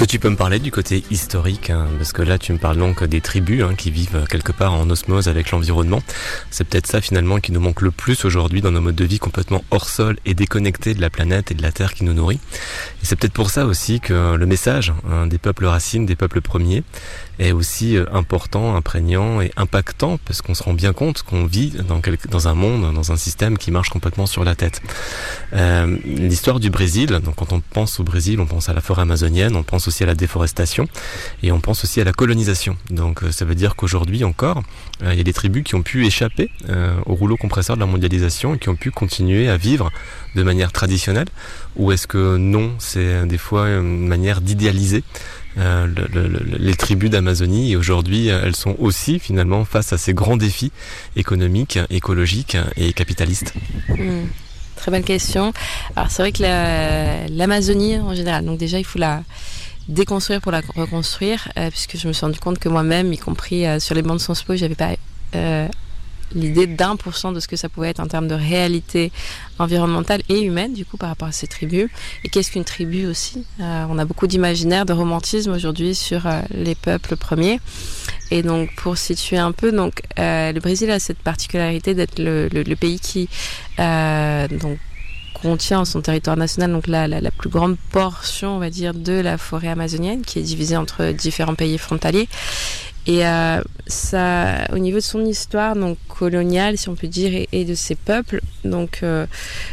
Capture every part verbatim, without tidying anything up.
que tu peux me parler du côté historique, hein, parce que là tu me parles donc des tribus hein, qui vivent quelque part en osmose avec l'environnement. C'est peut-être ça finalement qui nous manque le plus aujourd'hui dans nos modes de vie complètement hors sol et déconnectés de la planète et de la terre qui nous nourrit. Et c'est peut-être pour ça aussi que le message hein, des peuples racines, des peuples premiers, est aussi important, imprégnant et impactant, parce qu'on se rend bien compte qu'on vit dans, quelque, dans un monde, dans un système qui marche complètement sur la tête. Euh, l'histoire du Brésil, donc quand on pense au Brésil, on pense à la forêt amazonienne, on pense aussi à la déforestation et on pense aussi à la colonisation. Donc ça veut dire qu'aujourd'hui encore, euh, il y a des tribus qui ont pu échapper euh, au rouleau compresseur de la mondialisation et qui ont pu continuer à vivre de manière traditionnelle, ou est-ce que non, c'est des fois une manière d'idéaliser Euh, le, le, le, les tribus d'Amazonie, et aujourd'hui elles sont aussi finalement face à ces grands défis économiques, écologiques et capitalistes. Mmh. Très belle question. Alors c'est vrai que la, l'Amazonie en général, donc déjà il faut la déconstruire pour la reconstruire, euh, puisque je me suis rendu compte que moi-même, y compris euh, sur les bancs de Sciences Po, j'avais pas euh, l'idée d'un pour cent de ce que ça pouvait être en termes de réalité environnementale et humaine, du coup, par rapport à ces tribus. Et qu'est-ce qu'une tribu aussi ? euh, On a beaucoup d'imaginaire, de romantisme aujourd'hui sur euh, les peuples premiers. Et donc, pour situer un peu, donc, euh, le Brésil a cette particularité d'être le, le, le pays qui euh, donc, contient en son territoire national donc la, la, la plus grande portion, on va dire, de la forêt amazonienne, qui est divisée entre différents pays frontaliers. Et euh, ça, au niveau de son histoire donc coloniale, si on peut dire, et, et de ses peuples, donc euh,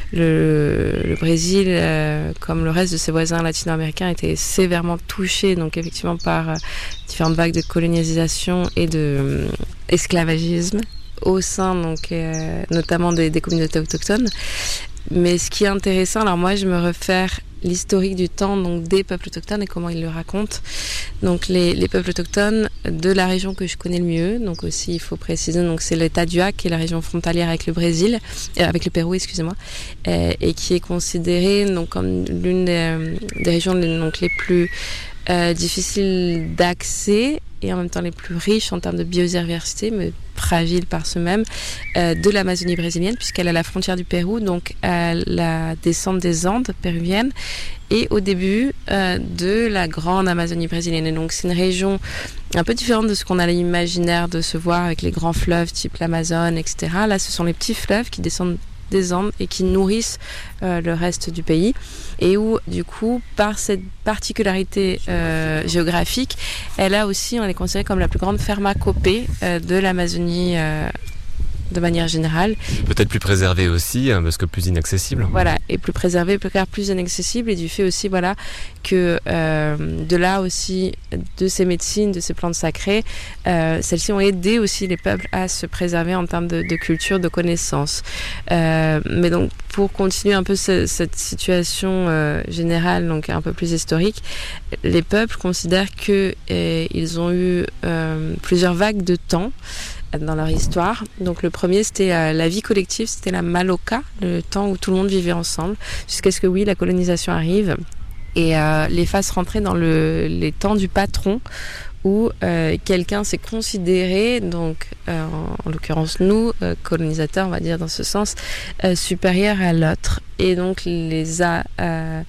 le, le Brésil, euh, comme le reste de ses voisins latino-américains, était sévèrement touché, donc effectivement par euh, différentes vagues de colonisation et de euh, esclavagisme au sein, donc euh, notamment des, des communautés autochtones. Mais ce qui est intéressant, alors moi je me réfère l'historique du temps donc des peuples autochtones et comment ils le racontent. Donc les, les peuples autochtones de la région que je connais le mieux, donc aussi il faut préciser, donc c'est l'état du Acre, qui est la région frontalière avec le Brésil, euh, avec le Pérou, excusez-moi, euh, et qui est considérée donc comme l'une des, des régions donc les plus euh, difficiles d'accès et en même temps les plus riches en termes de biodiversité, mais fragile par ce même, euh, de l'Amazonie brésilienne, puisqu'elle a la frontière du Pérou, donc à la descente des Andes péruviennes, et au début euh, de la grande Amazonie brésilienne. Et donc c'est une région un peu différente de ce qu'on a l'imaginaire de se voir avec les grands fleuves type l'Amazone, et cetera. Là, ce sont les petits fleuves qui descendent des Andes et qui nourrissent euh, le reste du pays, et où du coup par cette particularité euh, géographique, elle a aussi, on est considérée comme la plus grande pharmacopée euh, de l'Amazonie euh, de manière générale. Peut-être plus préservée aussi, hein, parce que plus inaccessible. Voilà, et plus préservée, plus, plus inaccessible, et du fait aussi, voilà, que euh, de là aussi, de ces médecines, de ces plantes sacrées, euh, celles-ci ont aidé aussi les peuples à se préserver en termes de, de culture, de connaissances. Euh, mais donc, pour continuer un peu ce, cette situation euh, générale, donc un peu plus historique, les peuples considèrent qu'ils euh, ont eu euh, plusieurs vagues de temps dans leur histoire. Donc le premier, c'était euh, la vie collective, c'était la Maloca, le temps où tout le monde vivait ensemble, jusqu'à ce que oui, la colonisation arrive et euh, les fasse rentrer dans le, les temps du patron, où euh, quelqu'un s'est considéré, donc euh, en, en l'occurrence nous, euh, colonisateurs, on va dire dans ce sens, euh, supérieur à l'autre, et donc les a euh,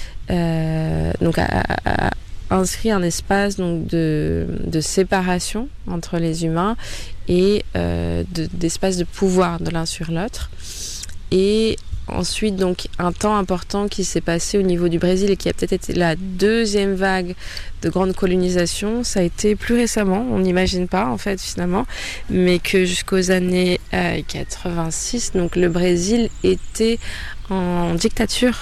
euh, donc à, à, à inscrit un espace donc de, de séparation entre les humains et euh, de, d'espace de pouvoir de l'un sur l'autre. Et ensuite, donc, un temps important qui s'est passé au niveau du Brésil et qui a peut-être été la deuxième vague de grande colonisation, ça a été plus récemment, on n'imagine pas en fait finalement, mais que jusqu'aux années euh, quatre-vingt-six, donc le Brésil était en dictature.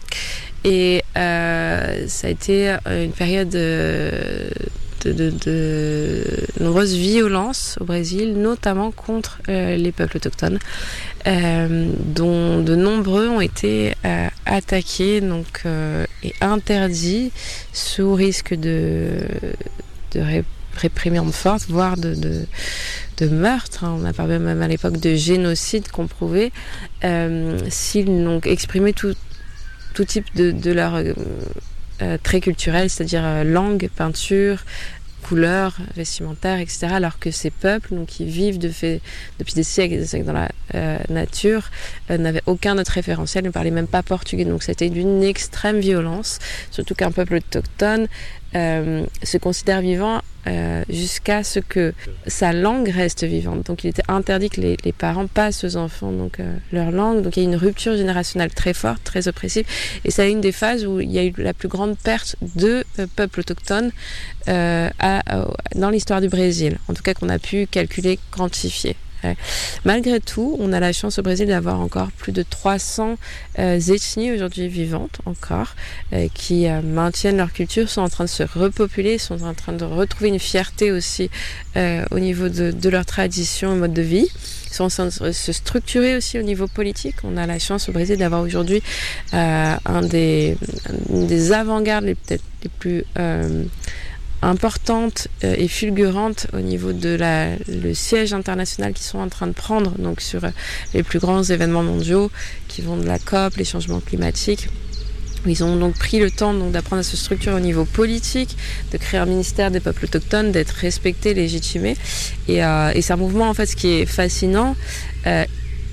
Et euh, ça a été une période de, de, de, de nombreuses violences au Brésil, notamment contre euh, les peuples autochtones, euh, dont de nombreux ont été euh, attaqués donc, euh, et interdits sous risque de, de ré, réprimande forte, voire de, de, de meurtre. On a parlé même à l'époque de génocide qu'on prouvait, euh, s'ils n'ont exprimé tout tout type de, de leur euh, trait culturel, c'est-à-dire euh, langue, peinture, couleurs vestimentaires, et cetera. Alors que ces peuples, donc, qui vivent de fait, depuis des siècles et des siècles dans la euh, nature, euh, n'avaient aucun autre référentiel, ne parlaient même pas portugais. Donc c'était d'une extrême violence, surtout qu'un peuple autochtone euh, se considère vivant euh, jusqu'à ce que sa langue reste vivante. Donc il était interdit que les, les parents passent aux enfants donc, euh, leur langue. Donc il y a une rupture générationnelle très forte, très oppressive. Et c'est une des phases où il y a eu la plus grande perte de euh, peuples autochtones euh, à, à, dans l'histoire du Brésil. En tout cas qu'on a pu calculer, quantifier. Ouais. Malgré tout, on a la chance au Brésil d'avoir encore plus de trois cents euh, ethnies aujourd'hui vivantes encore, euh, qui euh, maintiennent leur culture, sont en train de se repopuler, sont en train de retrouver une fierté aussi euh, au niveau de, de leur tradition et mode de vie. Ils sont en train de se structurer aussi au niveau politique. On a la chance au Brésil d'avoir aujourd'hui euh, un des, un des avant-gardes les peut-être les plus euh, importantes et fulgurantes au niveau de la, le siège international qu'ils sont en train de prendre donc sur les plus grands événements mondiaux qui vont de la COP, les changements climatiques. Ils ont donc pris le temps donc, d'apprendre à se structurer au niveau politique, de créer un ministère des peuples autochtones, d'être respectés, légitimés. Et, euh, et c'est un mouvement, en fait, ce qui est fascinant, euh,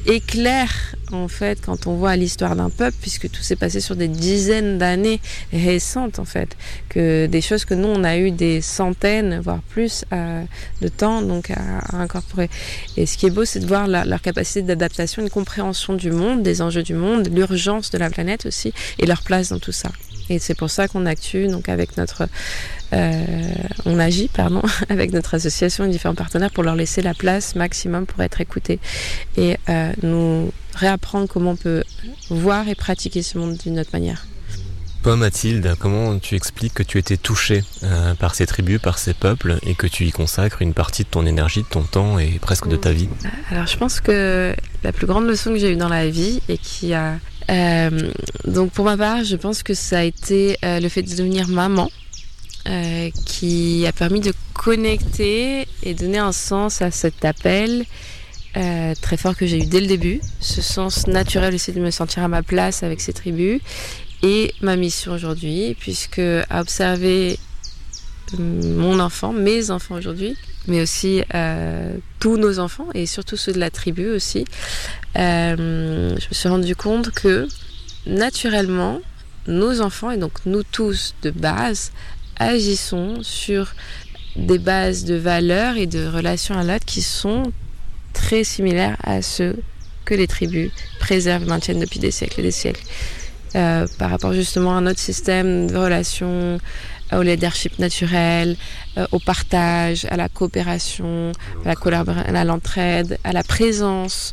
éclaire en fait quand on voit l'histoire d'un peuple, puisque tout s'est passé sur des dizaines d'années récentes en fait, que des choses que nous on a eu des centaines voire plus euh, de temps donc à, à incorporer. Et ce qui est beau, c'est de voir la, leur capacité d'adaptation, une compréhension du monde, des enjeux du monde, l'urgence de la planète aussi et leur place dans tout ça. Et c'est pour ça qu'on actue donc avec notre euh, on agit pardon avec notre association et différents partenaires pour leur laisser la place maximum pour être écoutés et euh, nous réapprendre comment on peut voir et pratiquer ce monde d'une autre manière. Toi Mathilde, comment tu expliques que tu étais touchée euh, par ces tribus, par ces peuples et que tu y consacres une partie de ton énergie, de ton temps et presque de ta vie? Alors je pense que la plus grande leçon que j'ai eue dans la vie et qui a Euh, donc pour ma part, je pense que ça a été euh, le fait de devenir maman euh, qui a permis de connecter et donner un sens à cet appel euh, très fort que j'ai eu dès le début. Ce sens naturel aussi de me sentir à ma place avec ces tribus et ma mission aujourd'hui, puisque à observer mon enfant, mes enfants aujourd'hui, mais aussi euh, tous nos enfants et surtout ceux de la tribu aussi, euh, je me suis rendu compte que naturellement, nos enfants et donc nous tous de base agissons sur des bases de valeurs et de relations à l'autre qui sont très similaires à ceux que les tribus préservent et maintiennent depuis des siècles et des siècles. Euh, par rapport justement à notre système de relations, au leadership naturel, euh, au partage, à la coopération, à la collabora- à l'entraide, à la présence.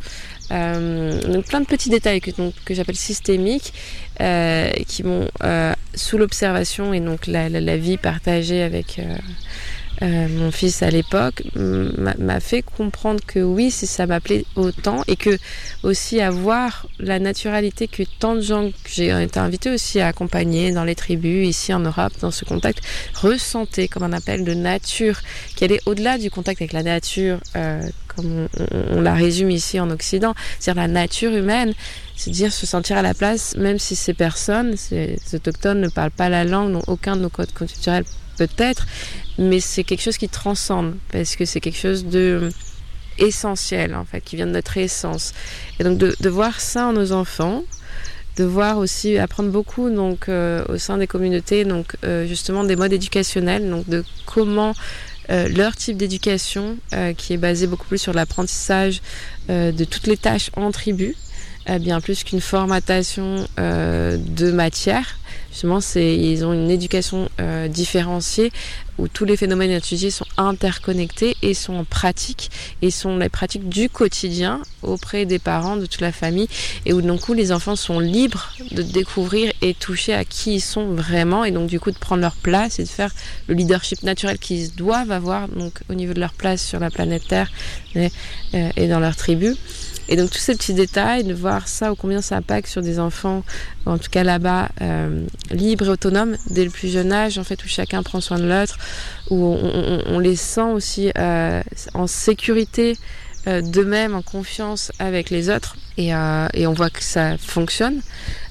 Euh, donc plein de petits détails que, donc, que j'appelle systémiques, euh, qui vont euh, sous l'observation et donc la, la, la vie partagée avec euh, euh, mon fils à l'époque m'a, m'a fait comprendre que oui, si ça m'appelait autant et que aussi avoir la naturalité que tant de gens que j'ai été invités aussi à accompagner dans les tribus ici en Europe, dans ce contact, ressentaient comme un appel de nature qui allait au-delà du contact avec la nature, euh, comme on, on, on la résume ici en Occident, c'est-à-dire la nature humaine, c'est dire se sentir à la place, même si ces personnes, ces autochtones ne parlent pas la langue, n'ont aucun de nos codes culturels peut-être, mais c'est quelque chose qui transcende, parce que c'est quelque chose de essentiel en fait, qui vient de notre essence. Et donc de, de voir ça en nos enfants, de voir aussi apprendre beaucoup donc euh, au sein des communautés, donc euh, justement des modes éducationnels, donc de comment euh, leur type d'éducation euh, qui est basé beaucoup plus sur l'apprentissage euh, de toutes les tâches en tribu, euh, bien plus qu'une formatation euh, de matière. Justement, c'est, ils ont une éducation euh, différenciée où tous les phénomènes étudiés sont interconnectés et sont en pratique et sont les pratiques du quotidien auprès des parents, de toute la famille, et où donc les enfants sont libres de découvrir et toucher à qui ils sont vraiment et donc du coup de prendre leur place et de faire le leadership naturel qu'ils doivent avoir donc au niveau de leur place sur la planète Terre et, euh, et dans leur tribu. Et donc tous ces petits détails, de voir ça, ou combien ça impacte sur des enfants, en tout cas là-bas, euh, libres et autonomes dès le plus jeune âge, en fait, où chacun prend soin de l'autre, où on, on, on les sent aussi euh, en sécurité euh, d'eux-mêmes, en confiance avec les autres, et, euh, et on voit que ça fonctionne.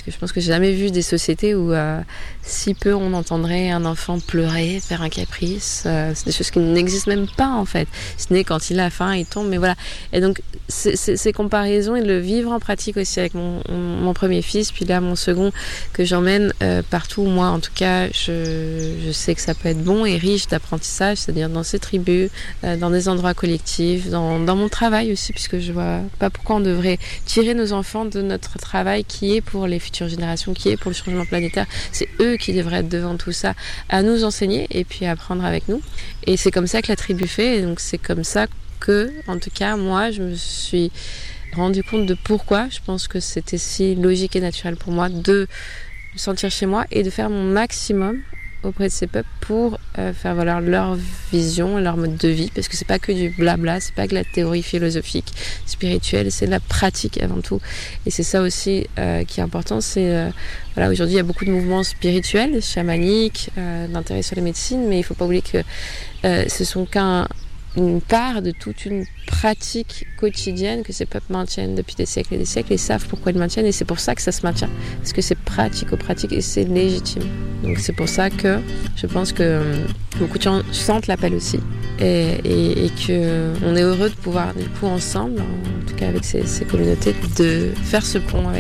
que je pense que j'ai jamais vu des sociétés où euh, si peu on entendrait un enfant pleurer, faire un caprice. Euh, c'est des choses qui n'existent même pas en fait. Ce n'est quand il a faim, il tombe, mais voilà. Et donc c'est, c'est, ces comparaisons et le vivre en pratique aussi avec mon, mon premier fils, puis là mon second que j'emmène euh, partout où moi en tout cas je, je sais que ça peut être bon et riche d'apprentissage, c'est-à-dire dans ces tribus, euh, dans des endroits collectifs, dans, dans mon travail aussi, puisque je vois pas pourquoi on devrait tirer nos enfants de notre travail qui est pour les futures générations, qui est pour le changement planétaire. C'est eux qui devraient être devant tout ça, à nous enseigner et puis apprendre avec nous. Et c'est comme ça que la tribu fait, et donc c'est comme ça que, en tout cas, moi, je me suis rendu compte de pourquoi je pense que c'était si logique et naturel pour moi de me sentir chez moi et de faire mon maximum auprès de ces peuples pour euh, faire valoir leur vision, leur mode de vie, parce que c'est pas que du blabla, c'est pas que la théorie philosophique, spirituelle, c'est de la pratique avant tout. Et c'est ça aussi euh, qui est important, c'est euh, voilà, aujourd'hui il y a beaucoup de mouvements spirituels, chamaniques, euh, d'intérêt sur les médecines, mais il faut pas oublier que euh, ce sont qu'un une part de toute une pratique quotidienne que ces peuples maintiennent depuis des siècles et des siècles et savent pourquoi ils le maintiennent, et c'est pour ça que ça se maintient, parce que c'est pratico-pratique et c'est légitime. Donc c'est pour ça que je pense que beaucoup de gens sentent l'appel aussi et, et, et qu'on est heureux de pouvoir du coup ensemble, en tout cas avec ces, ces communautés, de faire ce pont avec